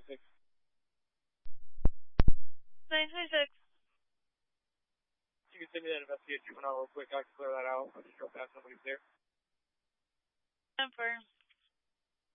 926. 926. You can send me that investigate juvenile real quick. I can clear that out. I just drove past, nobody's there. 10-4.